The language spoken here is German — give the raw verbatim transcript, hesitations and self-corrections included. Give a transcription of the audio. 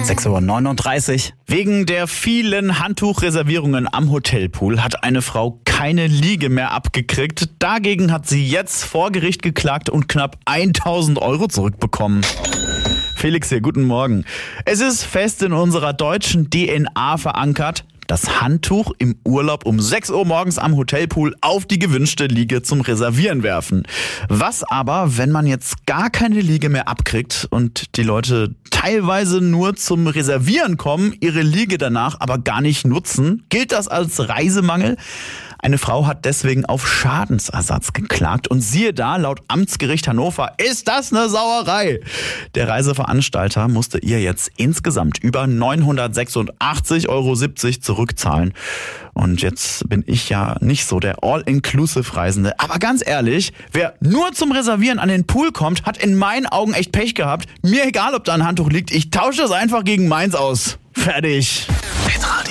sechs Uhr neununddreißig. Wegen der vielen Handtuchreservierungen am Hotelpool hat eine Frau keine Liege mehr abgekriegt. Dagegen hat sie jetzt vor Gericht geklagt und knapp tausend Euro zurückbekommen. Felix hier, guten Morgen. Es ist fest in unserer deutschen D N A verankert, das Handtuch im Urlaub um sechs Uhr morgens am Hotelpool auf die gewünschte Liege zum Reservieren werfen. Was aber, wenn man jetzt gar keine Liege mehr abkriegt und die Leute teilweise nur zum Reservieren kommen, ihre Liege danach aber gar nicht nutzen? Gilt das als Reisemangel? Eine Frau hat deswegen auf Schadensersatz geklagt und siehe da, laut Amtsgericht Hannover ist das eine Sauerei. Der Reiseveranstalter musste ihr jetzt insgesamt über neunhundertsechsundachtzig Euro siebzig zurückzahlen. Und jetzt bin ich ja nicht so der All-Inclusive-Reisende. Aber ganz ehrlich, wer nur zum Reservieren an den Pool kommt, hat in meinen Augen echt Pech gehabt. Mir egal, ob da ein Handtuch liegt, ich tausche es einfach gegen meins aus. Fertig. Hitradio